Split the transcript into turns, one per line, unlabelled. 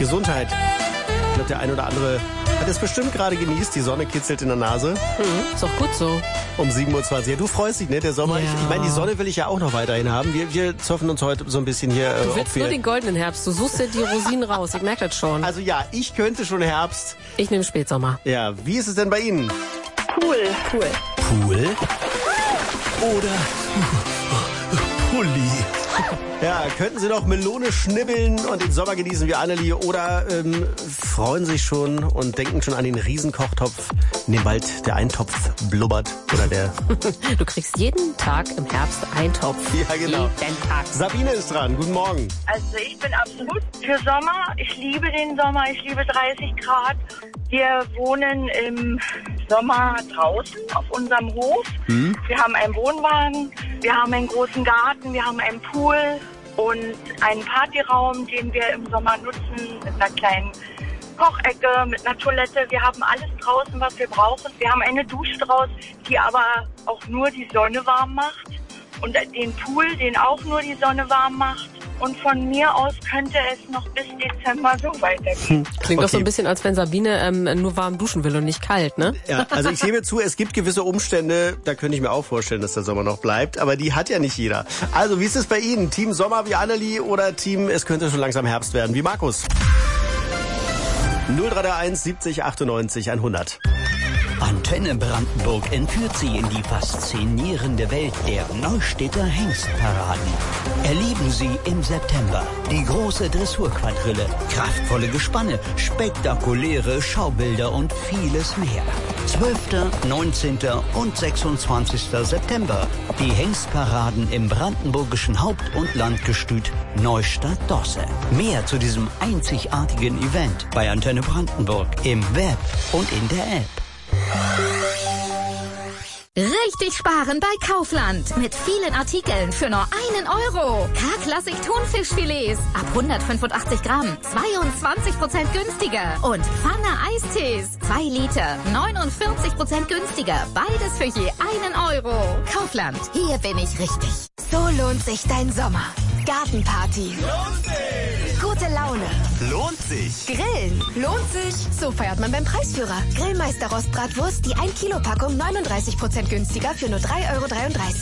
Gesundheit. Ich glaube, der ein oder andere hat es bestimmt gerade genießt. Die Sonne kitzelt in der Nase.
Ist doch gut so.
Um 7.20 Uhr. Ja, du freust dich, ne? Der Sommer.
Ja.
Ich meine, die Sonne will ich ja auch noch weiterhin haben. Wir zoffen uns heute so ein bisschen hier.
Du willst nur den goldenen Herbst. Du suchst dir die Rosinen raus. Ich merke das schon.
Also ja, ich könnte schon Herbst.
Ich nehme Spätsommer.
Ja, wie ist es denn bei Ihnen?
Cool.
Pool? Oder Pulli? Ja, könnten Sie noch Melone schnibbeln und den Sommer genießen wie Annelie oder freuen sich schon und denken schon an den Riesenkochtopf, in dem bald der Eintopf blubbert oder der...
Du kriegst jeden Tag im Herbst Eintopf.
Ja, genau.
Jeden Tag.
Sabine ist dran, guten Morgen.
Also ich bin absolut für Sommer. Ich liebe den Sommer. Ich liebe 30 Grad. Wir wohnen im Sommer draußen auf unserem Hof. Wir haben einen Wohnwagen, wir haben einen großen Garten, wir haben einen Pool und einen Partyraum, den wir im Sommer nutzen mit einer kleinen Kochecke, mit einer Toilette. Wir haben alles draußen, was wir brauchen. Wir haben eine Dusche draußen, die aber auch nur die Sonne warm macht. Und den Pool, den auch nur die Sonne warm macht. Und von mir aus könnte es noch bis Dezember so weitergehen.
Klingt doch so ein
Okay.
bisschen, als wenn Sabine nur warm duschen will und nicht kalt, ne?
Ja, also ich gebe zu, es gibt gewisse Umstände, da könnte ich mir auch vorstellen, dass der Sommer noch bleibt, aber die hat ja nicht jeder. Also wie ist es bei Ihnen? Team Sommer wie Annelie oder Team es könnte schon langsam Herbst werden wie Markus? 0331 70 98 100.
Antenne Brandenburg entführt Sie in die faszinierende Welt der Neustädter Hengstparaden. Erleben Sie im September die große Dressurquadrille, kraftvolle Gespanne, spektakuläre Schaubilder und vieles mehr. 12., 19. und 26. September. Die Hengstparaden im brandenburgischen Haupt- und Landgestüt Neustadt-Dosse. Mehr zu diesem einzigartigen Event bei Antenne Brandenburg im Web und in der App.
Richtig sparen bei Kaufland. Mit vielen Artikeln für nur 1 Euro. K-Klassik Thunfischfilets ab 185 Gramm. 22% günstiger. Und Pfanne Eistees. 2 Liter. 49% günstiger. Beides für je 1 Euro. Kaufland. Hier bin ich richtig.
So lohnt sich dein Sommer. Gartenparty. Lohnt sich. Gute Laune.
Lohnt sich.
Grillen. Lohnt sich. So feiert man beim Preisführer. Grillmeister Rostbratwurst, die 1 Kilo Packung 39% günstiger für nur 3,33 Euro.